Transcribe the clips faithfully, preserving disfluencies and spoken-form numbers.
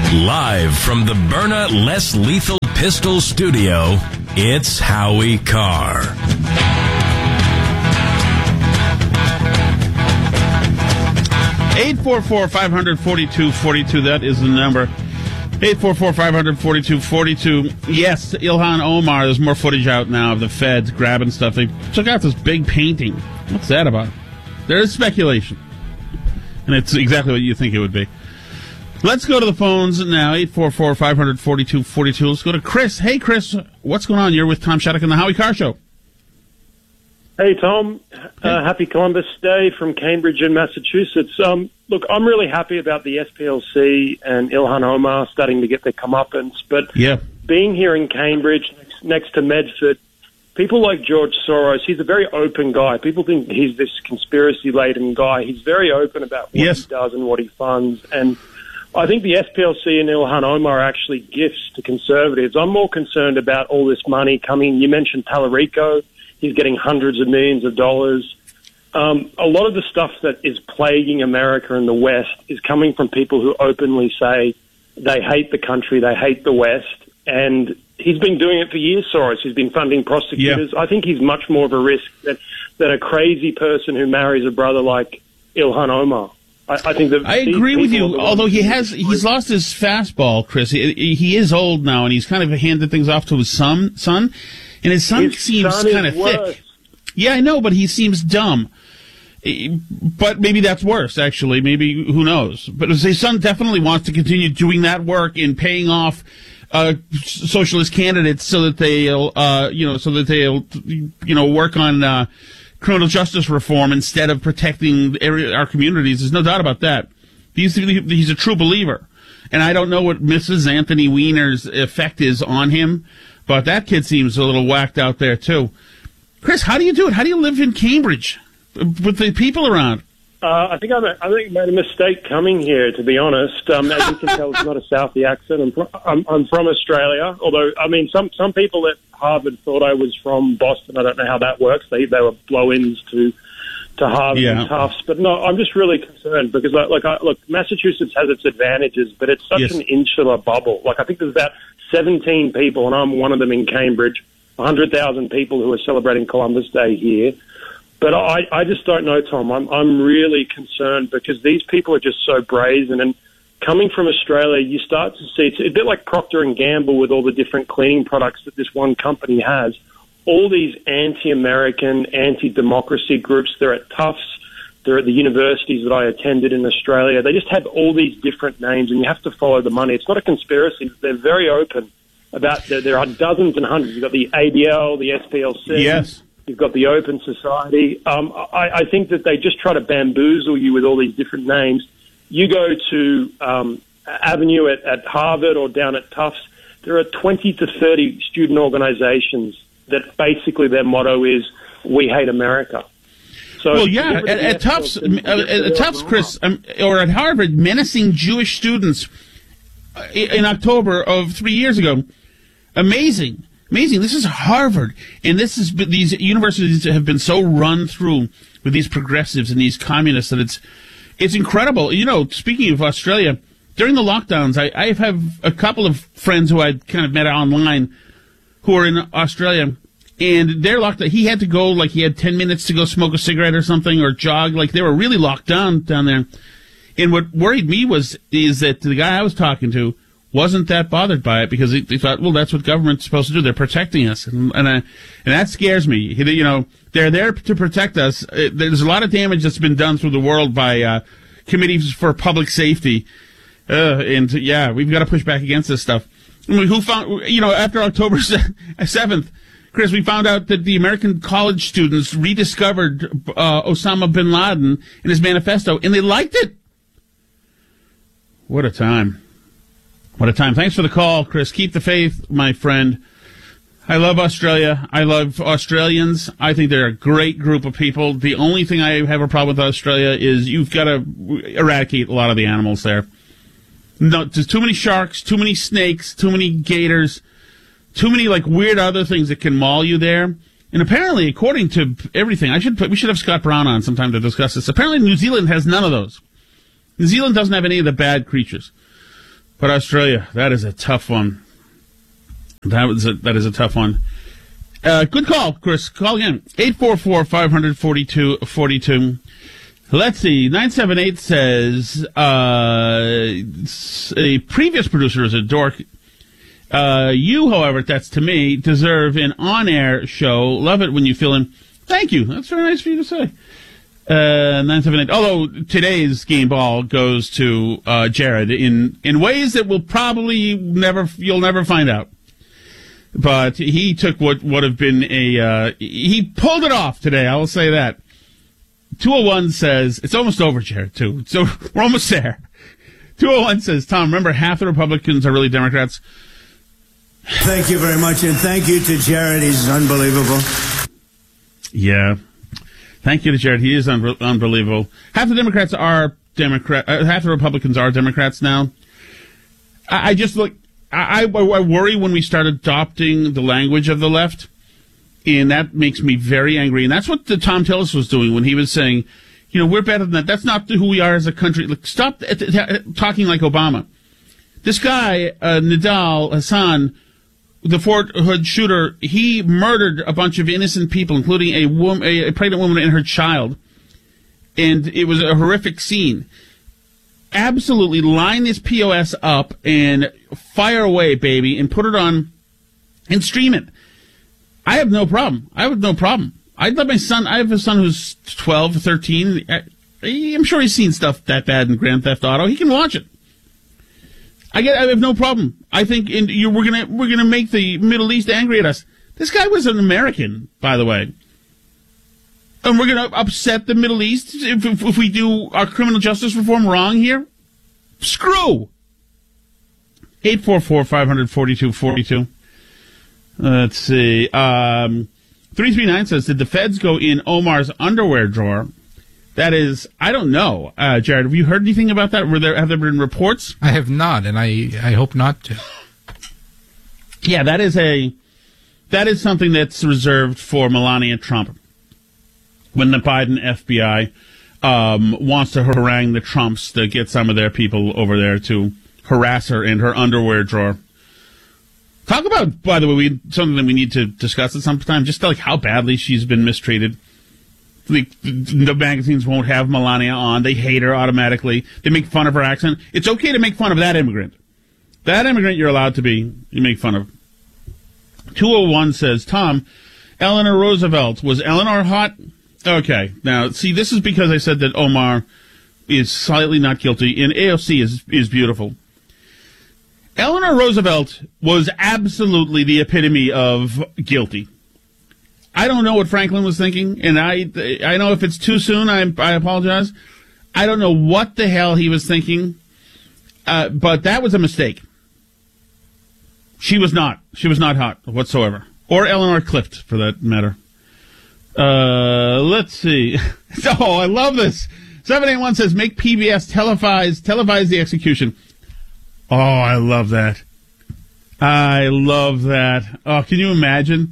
Live from the Byrna Less Lethal Pistol Studio, it's Howie Carr. eight four four, five hundred, forty-two forty-two, that is the number. eight four four, five hundred, forty-two forty-two. Yes, Ilhan Omar, there's more footage out now of the feds grabbing stuff. They took out this big painting. What's that about? There is speculation. And it's exactly what you think it would be. Let's go to the phones now, eight four four, five hundred, forty-two forty-two. Let's go to Chris. Hey, Chris, what's going on? You're with Tom Shattuck and the Howie Carr Show. Hey, Tom. Uh, happy Columbus Day from Cambridge in Massachusetts. Um, look, I'm really happy about the S P L C and Ilhan Omar starting to get their comeuppance. But yeah. being here in Cambridge, next, next to Medford, people like George Soros, he's a very open guy. People think he's this conspiracy-laden guy. He's very open about what yes. he does and what he funds. And I think the S P L C and Ilhan Omar are actually gifts to conservatives. I'm more concerned about all this money coming. You mentioned Tallarico. He's getting hundreds of millions of dollars. Um, a lot of the stuff that is plaguing America and the West is coming from people who openly say they hate the country, they hate the West, and he's been doing it for years, Soros. He's been funding prosecutors. Yeah. I think he's much more of a risk than, than a crazy person who marries a brother like Ilhan Omar. I, I think that I agree with you, although he has he's lost his fastball, Chris. He, he is old now, and he's kind of handed things off to his son, son. And his son his seems son kind of worse. thick. Yeah, I know, but he seems dumb. But maybe that's worse, actually. Maybe, who knows? But his son definitely wants to continue doing that work in paying off uh, socialist candidates so that they'll, uh, you know, so that they'll, you know, work on uh, criminal justice reform instead of protecting our communities. There's no doubt about that. He's, he's a true believer. And I don't know what Missus Anthony Weiner's effect is on him, but that kid seems a little whacked out there, too. Chris, how do you do it? How do you live in Cambridge with the people around? Uh, I think I'm a, I think I made a mistake coming here, to be honest. Um, as you can tell, it's not a Southie accent. I'm, from, I'm, I'm from Australia, although, I mean, some, some people at Harvard thought I was from Boston. I don't know how that works. They they were blow-ins to to Harvard yeah. and Tufts. But no, I'm just really concerned because, like, like I, look, Massachusetts has its advantages, but it's such yes. an insular bubble. Like, I think there's about seventeen people, and I'm one of them in Cambridge, one hundred thousand people who are celebrating Columbus Day here. But I, I just don't know, Tom. I'm I'm really concerned because these people are just so brazen. And coming from Australia, you start to see, it's a bit like Procter and Gamble with all the different cleaning products that this one company has. All these anti-American, anti-democracy groups, they're at Tufts, they're at the universities that I attended in Australia. They just have all these different names, and you have to follow the money. It's not a conspiracy. They're very open about, there, there are dozens and hundreds. You've got the A D L, the S P L C. Yes. You've got the Open Society. Um, I, I think that they just try to bamboozle you with all these different names. You go to um, Avenue at, at Harvard or down at Tufts, there are twenty to thirty student organizations that basically their motto is, we hate America. So well, yeah, at, at Tufts, uh, at Tufts, Chris, um, or at Harvard, menacing Jewish students in October of three years ago. Amazing. Amazing. This is Harvard, and this is these universities have been so run through with these progressives and these communists that it's it's incredible. You know, speaking of Australia, during the lockdowns, I, I have a couple of friends who I kind of met online who are in Australia, and they're locked. He had to go, like he had ten minutes to go smoke a cigarette or something or jog. Like they were really locked down down there. And what worried me was is that the guy I was talking to wasn't that bothered by it because he, he thought, well, that's what government's supposed to do. They're protecting us, and and, I, and that scares me. You know, they're there to protect us. There's a lot of damage that's been done through the world by uh, committees for public safety, uh, and yeah, we've got to push back against this stuff. I mean, who found? You know, after October seventh, Chris, we found out that the American college students rediscovered uh, Osama bin Laden in his manifesto, and they liked it. What a time. What a time. Thanks for the call, Chris. Keep the faith, my friend. I love Australia. I love Australians. I think they're a great group of people. The only thing I have a problem with Australia is you've got to eradicate a lot of the animals there. No, there's too many sharks, too many snakes, too many gators, too many like weird other things that can maul you there. And apparently, according to everything, I should put, we should have Scott Brown on sometime to discuss this. Apparently, New Zealand has none of those. New Zealand doesn't have any of the bad creatures. But Australia, that is a tough one. That was a, that is a tough one. Uh, good call, Chris. Call again. eight four four, five four two, four two. Let's see. nine seven eight says, uh, a previous producer is a dork. Uh, you, however, that's to me, deserve an on-air show. Love it when you fill in. Thank you. That's very nice for you to say. Uh, nine seven eight. Although today's game ball goes to, uh, Jared in, in ways that will probably never, you'll never find out. But he took what would have been a, uh, he pulled it off today, I will say that. two oh one says, it's almost over, Jared, too. So we're almost there. two oh one says, Tom, remember half the Republicans are really Democrats? Thank you very much, and thank you to Jared. He's unbelievable. Yeah. Thank you to Jared. He is un- unbelievable. Half the Democrats are Democrat. Uh, half the Republicans are Democrats now. I, I just look, I, I, I worry when we start adopting the language of the left, and that makes me very angry. And that's what the Tom Tillis was doing when he was saying, you know, we're better than that. That's not who we are as a country. Like, stop t- t- talking like Obama. This guy, uh, Nidal Hassan, the Fort Hood shooter, he murdered a bunch of innocent people, including a, woman, a, a pregnant woman and her child. And it was a horrific scene. Absolutely line this P O S up and fire away, baby, and put it on and stream it. I have no problem. I have no problem. I'd let my son, I have a son who's twelve, thirteen. I, I'm sure he's seen stuff that bad in Grand Theft Auto. He can watch it. I get. I have no problem. I think in, you, we're gonna we're gonna make the Middle East angry at us. This guy was an American, by the way, and we're gonna upset the Middle East if, if, if we do our criminal justice reform wrong here. Screw. Eight four four five hundred forty two forty two. Let's see. Um, three three nine says, did the feds go in Omar's underwear drawer? That is, I don't know. Uh, Jared, have you heard anything about that? Were there, have there been reports? I have not, and I, I hope not to. Yeah, that is a, that is something that's reserved for Melania Trump. When the Biden F B I, um, wants to harangue the Trumps to get some of their people over there to harass her in her underwear drawer. Talk about, by the way, we, something that we need to discuss at some time, just like how badly she's been mistreated. The, the magazines won't have Melania on. They hate her automatically. They make fun of her accent. It's okay to make fun of that immigrant. That immigrant you're allowed to be, you make fun of. two oh one says, Tom, Eleanor Roosevelt. Was Eleanor hot? Okay. Now, see, this is because I said that Omar is slightly not guilty, and A O C is is beautiful. Eleanor Roosevelt was absolutely the epitome of guilty. I don't know what Franklin was thinking, and I I know if it's too soon, I, I apologize. I don't know what the hell he was thinking, uh, but that was a mistake. She was not. She was not hot whatsoever. Or Eleanor Clift, for that matter. Uh, let's see. Oh, I love this. seven eight one says, make P B S televise, televise the execution. Oh, I love that. I love that. Oh, can you imagine?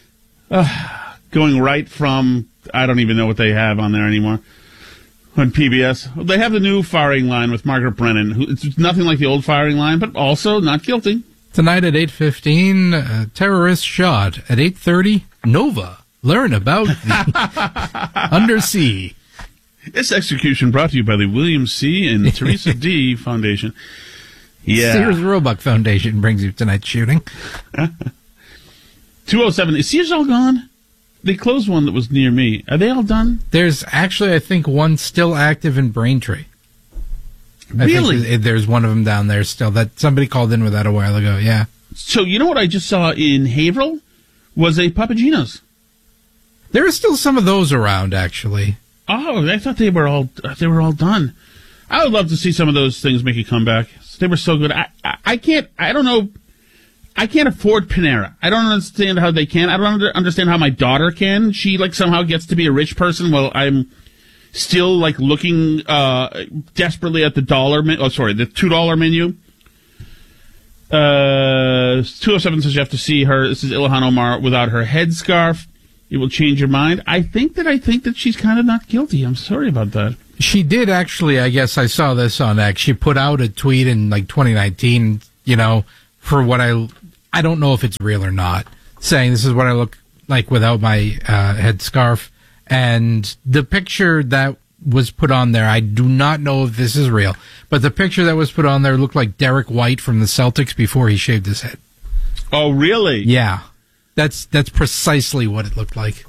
Uh, going right from, I don't even know what they have on there anymore, on P B S. They have the new firing line with Margaret Brennan, who it's nothing like the old firing line, but also not guilty. Tonight at eight fifteen, uh, terrorist shot. At eight thirty, Nova. Learn about the undersea. This execution brought to you by the William C. and Teresa D. Foundation. Yeah. Sears Roebuck Foundation brings you tonight's shooting. two oh seven. Is Sears all gone? They closed one that was near me. Are they all done? There's actually, I think, one still active in Braintree. Really? I think there's one of them down there still. That somebody called in with that a while ago, yeah. So, you know what I just saw in Haverhill? Was a Papagino's. There are still some of those around, actually. Oh, I thought they were all they were all done. I would love to see some of those things make a comeback. They were so good. I, I, I can't, I don't know, I can't afford Panera. I don't understand how they can. I don't understand how my daughter can. She, like, somehow gets to be a rich person while I'm still, like, looking uh, desperately at the dollar, me- oh, sorry, the two dollar menu. Uh, two oh seven says you have to see her, this is Ilhan Omar, without her headscarf. It will change your mind. I think that I think that she's kind of not guilty. I'm sorry about that. She did actually, I guess I saw this on X. She put out a tweet in like twenty nineteen, you know, for what I, I don't know if it's real or not, saying this is what I look like without my uh, headscarf. And the picture that was put on there, I do not know if this is real, but the picture that was put on there looked like Derek White from the Celtics before he shaved his head. Oh, really? Yeah. That's that's precisely what it looked like.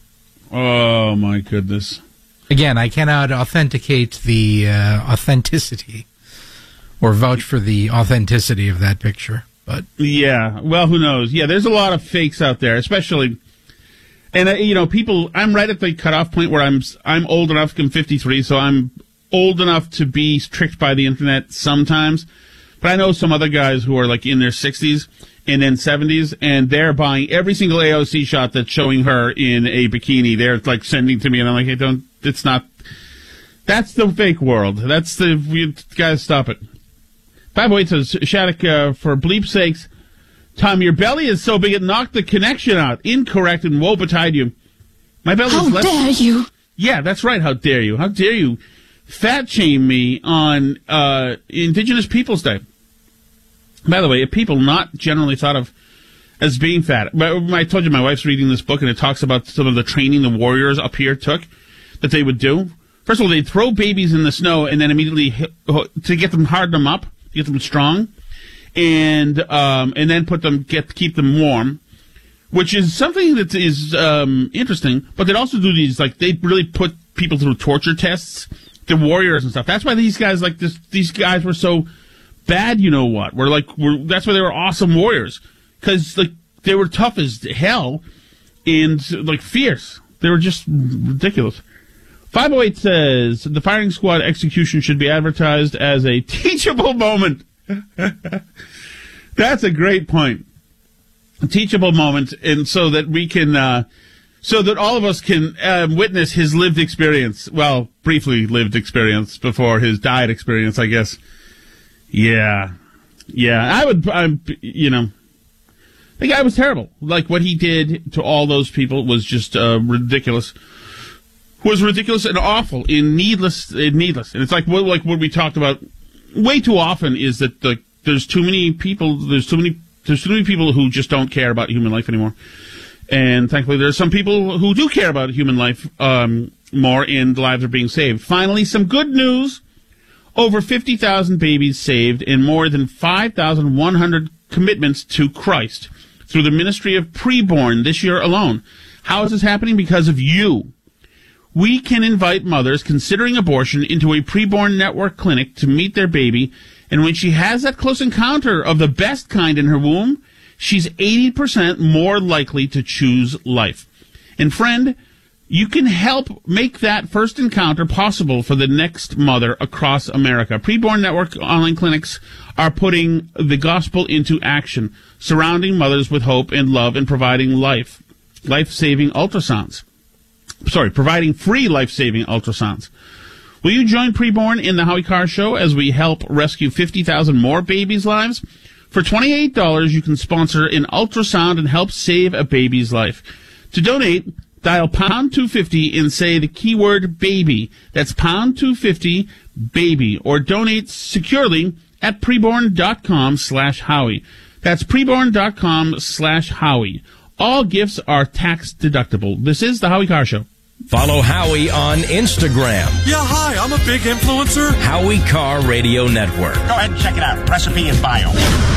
Oh, my goodness. Again, I cannot authenticate the uh, authenticity or vouch for the authenticity of that picture. But yeah, well, who knows? Yeah, there's a lot of fakes out there, especially, and uh, you know, people. I'm right at the cutoff point where I'm I'm old enough. I'm fifty-three, so I'm old enough to be tricked by the internet sometimes. But I know some other guys who are like in their sixties and then seventies, and they're buying every single A O C shot that's showing her in a bikini. They're like sending to me, and I'm like, hey, don't. It's not. That's the fake world. That's the. You guys, stop it. By the way, it says, Shattuck, uh, for bleep's sakes, Tom, your belly is so big it knocked the connection out. Incorrect, and woe betide you. My belly How is less. dare you? Yeah, that's right. How dare you? How dare you fat shame me on uh, Indigenous Peoples Day? By the way, people not generally thought of as being fat. I told you my wife's reading this book, and it talks about some of the training the warriors up here took that they would do. First of all, they'd throw babies in the snow and then immediately hit, to get them, harden them up, get them strong, and um, and then put them, get keep them warm, which is something that is um, interesting. But they'd also do these, like, they'd really put people through torture tests, the warriors and stuff. That's why these guys, like this, these guys were so bad. You know what? We're like, we're, that's why they were awesome warriors, because like they were tough as hell and like fierce. They were just ridiculous. five oh eight says, the firing squad execution should be advertised as a teachable moment. That's a great point. A teachable moment, and so that we can, uh, so that all of us can uh, witness his lived experience. Well, briefly lived experience before his died experience, I guess. Yeah. Yeah, I would, I'm, you know, the guy was terrible. Like, what he did to all those people was just uh, ridiculous. Was ridiculous and awful and needless and needless. And it's like what like what we talked about way too often is that the, there's too many people there's too many there's too many people who just don't care about human life anymore. And thankfully there are some people who do care about human life um, more, and lives are being saved. Finally, some good news. Over fifty thousand babies saved and more than five thousand one hundred commitments to Christ through the ministry of preborn this year alone. How is this happening? Because of you. We can invite mothers considering abortion into a preborn network clinic to meet their baby, and when she has that close encounter of the best kind in her womb, she's eighty percent more likely to choose life. And friend, you can help make that first encounter possible for the next mother across America. Preborn Network online clinics are putting the gospel into action, surrounding mothers with hope and love and providing life, life-saving ultrasounds. Sorry, providing free life-saving ultrasounds. Will you join Preborn in the Howie Carr Show as we help rescue fifty thousand more babies' lives? For twenty-eight dollars, you can sponsor an ultrasound and help save a baby's life. To donate, dial pound two fifty and say the keyword baby. That's pound two fifty baby, or donate securely at preborn.com slash Howie. That's preborn.com slash Howie. All gifts are tax deductible. This is the Howie Carr Show. Follow Howie on Instagram. Yeah, hi, I'm a big influencer. Howie Carr Radio Network. Go ahead and check it out. Recipe and bio.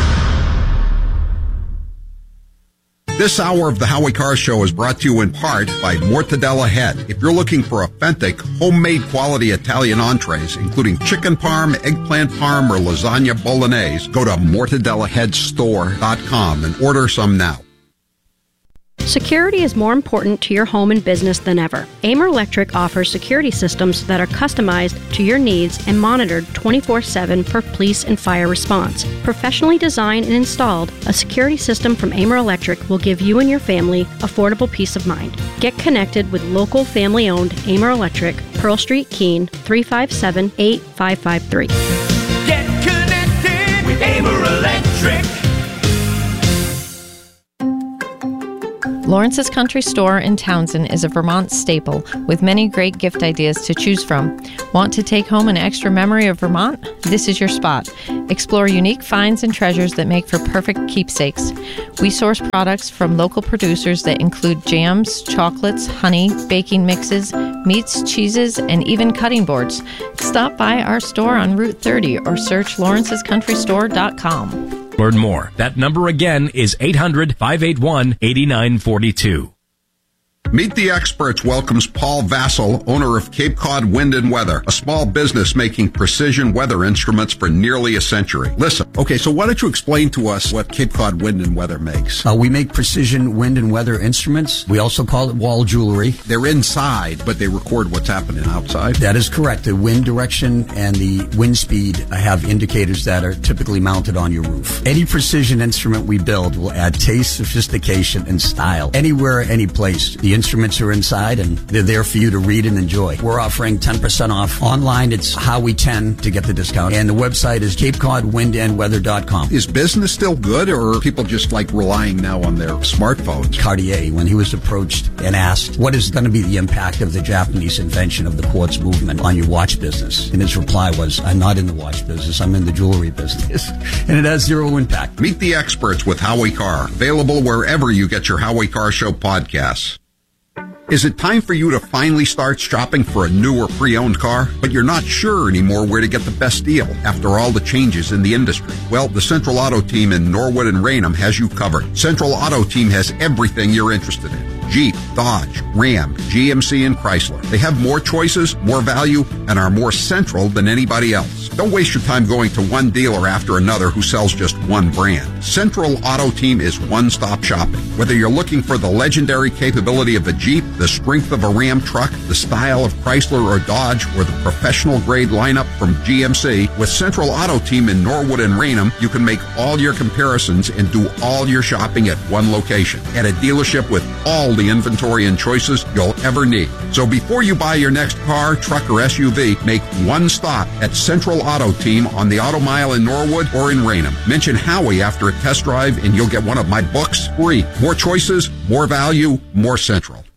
This hour of the Howie Carr Show is brought to you in part by Mortadella Head. If you're looking for authentic, homemade quality Italian entrees, including chicken parm, eggplant parm, or lasagna bolognese, go to mortadella head store dot com and order some now. Security is more important to your home and business than ever. Amer Electric offers security systems that are customized to your needs and monitored twenty-four seven for police and fire response. Professionally designed and installed, a security system from Amer Electric will give you and your family affordable peace of mind. Get connected with local family-owned Amer Electric, Pearl Street, Keene, three five seven, eight five five three. Get connected with Amer Electric. Lawrence's Country Store in Townsend is a Vermont staple with many great gift ideas to choose from. Want to take home an extra memory of Vermont? This is your spot. Explore unique finds and treasures that make for perfect keepsakes. We source products from local producers that include jams, chocolates, honey, baking mixes, meats, cheeses, and even cutting boards. Stop by our store on Route thirty or search lawrences country store dot com. Learn more. That number again is eight hundred, five eight one, eight nine four two. Meet the Experts welcomes Paul Vassell, owner of Cape Cod Wind and Weather, a small business making precision weather instruments for nearly a century. Listen, okay, so why don't you explain to us what Cape Cod Wind and Weather makes? Uh, we make precision wind and weather instruments. We also call it wall jewelry. They're inside, but they record what's happening outside? That is correct. The wind direction and the wind speed have indicators that are typically mounted on your roof. Any precision instrument we build will add taste, sophistication, and style. Anywhere, any place. The instruments are inside and they're there for you to read and enjoy. We're offering ten percent off. Online, it's how we tend to get the discount. And the website is cape cod wind and weather dot com. Is business still good, or are people just like relying now on their smartphones? Cartier, when he was approached and asked, what is going to be the impact of the Japanese invention of the quartz movement on your watch business? And his reply was, I'm not in the watch business, I'm in the jewelry business. And it has zero impact. Meet the Experts with Howie Carr. Available wherever you get your Howie Carr Show podcasts. Is it time for you to finally start shopping for a new or pre-owned car, but you're not sure anymore where to get the best deal after all the changes in the industry? Well, the Central Auto Team in Norwood and Raynham has you covered. Central Auto Team has everything you're interested in. Jeep, Dodge, Ram, G M C, and Chrysler. They have more choices, more value, and are more central than anybody else. Don't waste your time going to one dealer after another who sells just one brand. Central Auto Team is one-stop shopping. Whether you're looking for the legendary capability of a Jeep, the strength of a Ram truck, the style of Chrysler or Dodge, or the professional-grade lineup from G M C, with Central Auto Team in Norwood and Raynham, you can make all your comparisons and do all your shopping at one location, at a dealership with all the inventory and choices you'll ever need. So before you buy your next car, truck, or S U V, make one stop at Central Auto Team on the Auto Mile in Norwood or in Raynham. Mention Howie after a test drive and you'll get one of my books free. More choices, more value, more Central.